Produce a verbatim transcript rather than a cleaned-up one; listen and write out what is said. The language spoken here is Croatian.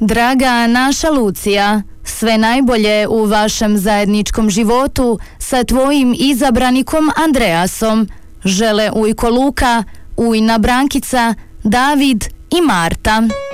Draga naša Lucija, sve najbolje u vašem zajedničkom životu sa tvojim izabranikom Andreasom. Žele ujko Luka, ujna Brankica, David i Marta.